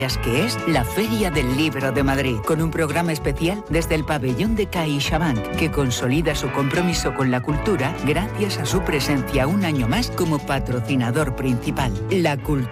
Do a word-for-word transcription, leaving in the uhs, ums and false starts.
que es la Feria del Libro de Madrid, con un programa especial desde el pabellón de CaixaBank, que consolida su compromiso con la cultura gracias a su presencia un año más como patrocinador principal. La cultura